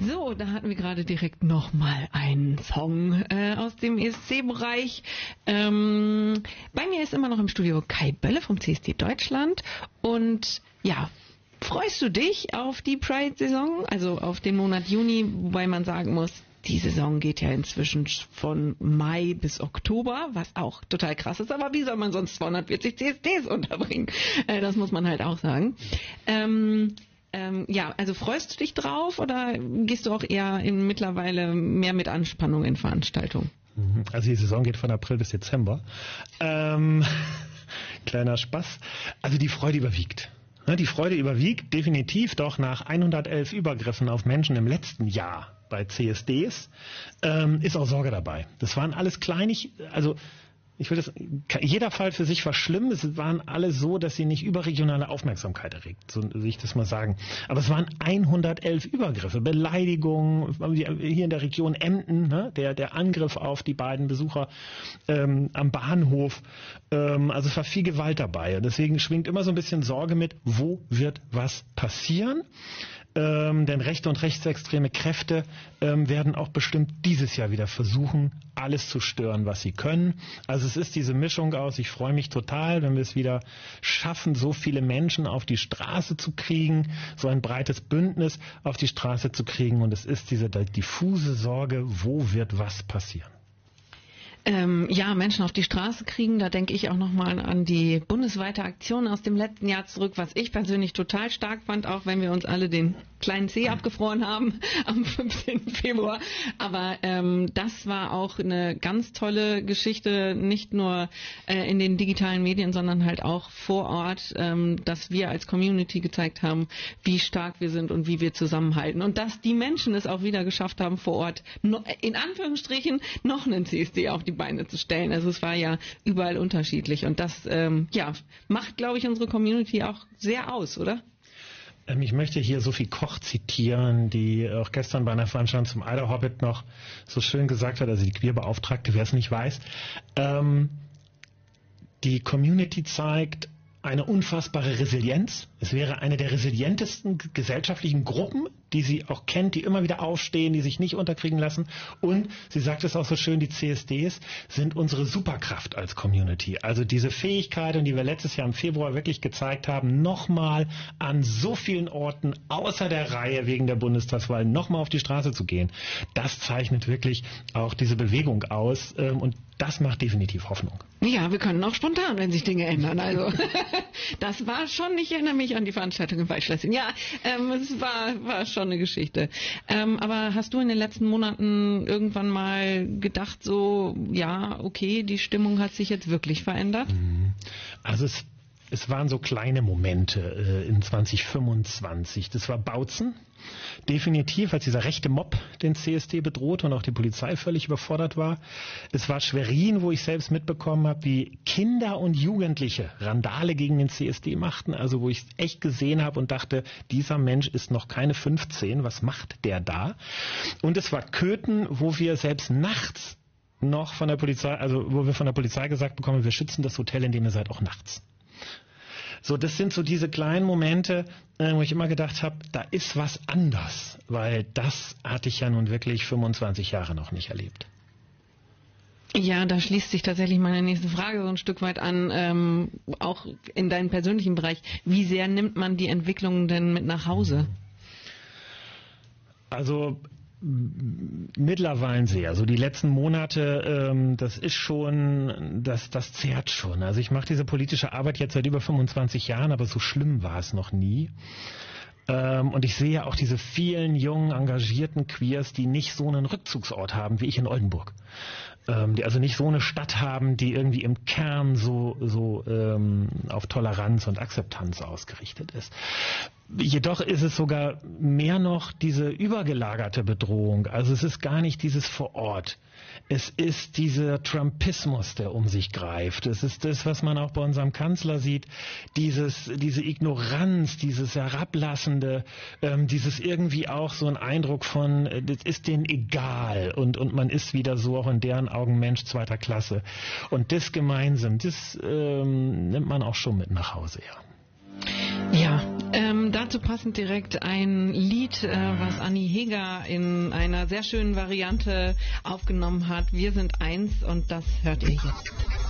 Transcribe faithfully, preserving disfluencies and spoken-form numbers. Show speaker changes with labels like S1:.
S1: So, da hatten wir gerade direkt nochmal einen Song äh, aus dem E S C-Bereich. Ähm, bei mir ist immer noch im Studio Kai Bölle vom C S D Deutschland. Und ja, freust du dich auf die Pride-Saison, also auf den Monat Juni, wobei man sagen muss, die Saison geht ja inzwischen von Mai bis Oktober, was auch total krass ist. Aber wie soll man sonst zweihundertvierzig C S Ds unterbringen? Äh, das muss man halt auch sagen. Ähm, ähm, ja, also freust du dich drauf oder gehst du auch eher in, mittlerweile mehr mit Anspannung in Veranstaltungen?
S2: Also die Saison geht von April bis Dezember. Ähm, kleiner Spaß. Also die Freude überwiegt. Die Freude überwiegt definitiv, doch nach hundertelf Übergriffen auf Menschen im letzten Jahr bei C S Ds ähm, ist auch Sorge dabei. Das waren alles kleinig, also ich will das, jeder Fall für sich war schlimm. Es waren alle so, dass sie nicht überregionale Aufmerksamkeit erregt, so will ich das mal sagen. Aber es waren hundertelf Übergriffe, Beleidigungen, hier in der Region Emden, ne, der, der Angriff auf die beiden Besucher ähm, am Bahnhof. Ähm, also es war viel Gewalt dabei. Und deswegen schwingt immer so ein bisschen Sorge mit, wo wird was passieren? Ähm, denn rechte und rechtsextreme Kräfte ähm, werden auch bestimmt dieses Jahr wieder versuchen, alles zu stören, was sie können. Also es ist diese Mischung aus, ich freue mich total, wenn wir es wieder schaffen, so viele Menschen auf die Straße zu kriegen, so ein breites Bündnis auf die Straße zu kriegen. Und es ist diese diffuse Sorge, wo wird was passieren?
S1: Ähm, ja, Menschen auf die Straße kriegen, da denke ich auch nochmal an die bundesweite Aktion aus dem letzten Jahr zurück, was ich persönlich total stark fand, auch wenn wir uns alle den kleinen Zeh abgefroren haben am fünfzehnten Februar. Aber ähm, das war auch eine ganz tolle Geschichte, nicht nur äh, in den digitalen Medien, sondern halt auch vor Ort, ähm, dass wir als Community gezeigt haben, wie stark wir sind und wie wir zusammenhalten. Und dass die Menschen es auch wieder geschafft haben, vor Ort no, in Anführungsstrichen noch einen C S D auf die Beine zu stellen. Also es war ja überall unterschiedlich. Und das ähm, ja, macht, glaube ich, unsere Community auch sehr aus, oder?
S2: Ich möchte hier Sophie Koch zitieren, die auch gestern bei einer Veranstaltung zum Eider Hobbit noch so schön gesagt hat, also die Queerbeauftragte, wer es nicht weiß, ähm, die Community zeigt eine unfassbare Resilienz. Es wäre eine der resilientesten gesellschaftlichen Gruppen, die sie auch kennt, die immer wieder aufstehen, die sich nicht unterkriegen lassen. Und sie sagt es auch so schön, die C S Ds sind unsere Superkraft als Community. Also diese Fähigkeit, die wir letztes Jahr im Februar wirklich gezeigt haben, nochmal an so vielen Orten außer der Reihe wegen der Bundestagswahl nochmal auf die Straße zu gehen, das zeichnet wirklich auch diese Bewegung aus. Und das macht definitiv Hoffnung.
S1: Ja, wir können auch spontan, wenn sich Dinge ändern. Also das war schon, ich erinnere mich an die Veranstaltung in Waldschlösschen. Ja, ähm, es war, war schon eine Geschichte. Ähm, aber hast du in den letzten Monaten irgendwann mal gedacht, so, ja, okay, die Stimmung hat sich jetzt wirklich verändert?
S2: Also es Es waren so kleine Momente äh, in zwanzig fünfundzwanzig. Das war Bautzen, definitiv, als dieser rechte Mob den C S D bedrohte und auch die Polizei völlig überfordert war. Es war Schwerin, wo ich selbst mitbekommen habe, wie Kinder und Jugendliche Randale gegen den C S D machten. Also wo ich echt gesehen habe und dachte, dieser Mensch ist noch keine fünfzehn, was macht der da? Und es war Köthen, wo wir selbst nachts noch von der Polizei, also wo wir von der Polizei gesagt bekommen, wir schützen das Hotel, in dem ihr seid, auch nachts. So, das sind so diese kleinen Momente, äh, wo ich immer gedacht habe, da ist was anders, weil das hatte ich ja nun wirklich fünfundzwanzig Jahre noch nicht erlebt.
S1: Ja, da schließt sich tatsächlich meine nächste Frage so ein Stück weit an, ähm, auch in deinem persönlichen Bereich. Wie sehr nimmt man die Entwicklungen denn mit nach Hause?
S2: Also mittlerweile sehr. Also die letzten Monate, ähm, das ist schon, das, das zehrt schon. Also ich mache diese politische Arbeit jetzt seit über fünfundzwanzig Jahren, aber so schlimm war es noch nie. Ähm, und ich sehe auch diese vielen jungen, engagierten Queers, die nicht so einen Rückzugsort haben wie ich in Oldenburg. Ähm, die also nicht so eine Stadt haben, die irgendwie im Kern so, so ähm, auf Toleranz und Akzeptanz ausgerichtet ist. Jedoch ist es sogar mehr noch diese übergelagerte Bedrohung. Also es ist gar nicht dieses vor Ort. Es ist dieser Trumpismus, der um sich greift. Es ist das, was man auch bei unserem Kanzler sieht, dieses, diese Ignoranz, dieses Herablassende, ähm, dieses irgendwie auch so ein Eindruck von, äh, das ist denen egal und, und man ist wieder so auch in deren Augen Mensch zweiter Klasse. Und das gemeinsam, das ähm, nimmt man auch schon mit nach Hause, ja.
S1: Ja, ähm, Ähm, dazu passend direkt ein Lied, äh, was Anni Heger in einer sehr schönen Variante aufgenommen hat. Wir sind eins und das hört ihr jetzt.